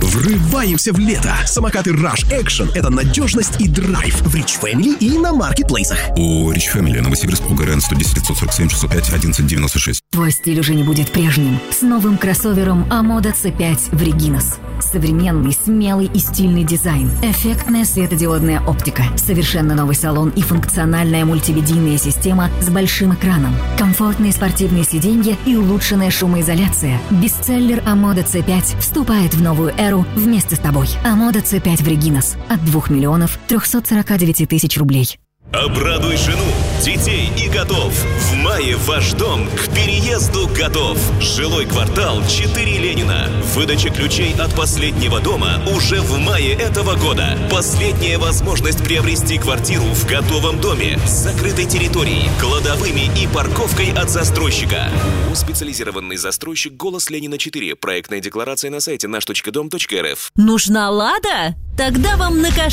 Врываемся в лето. Самокаты Rush Action – это надежность и драйв в Rich Family и на маркетплейсах. У Rich Family, Новосибирск, УГРН 110 947 605 1196. Твой стиль уже не будет прежним. С новым кроссовером Амода C5 в Регинас. Современный, смелый и стильный дизайн. Эффектная светодиодная оптика. Совершенно новый салон и функциональная мультимедийная система с большим экраном. Комфортные спортивные сиденья и улучшенная шумоизоляция. Бестселлер Амода C5 вступает в новую эру вместе с тобой. Амода C5 в Регинас. От 2 349 000 рублей. Обрадуй жену, детей и котов. В мае ваш дом к переезду готов. Жилой квартал 4 Ленина. Выдача ключей от последнего дома уже в мае этого года. Последняя возможность приобрести квартиру в готовом доме с закрытой территорией, кладовыми и парковкой от застройщика. Специализированный застройщик «Голос Ленина 4». Проектная декларация на сайте наш.дом.рф. Нужна «Лада»? Тогда вам на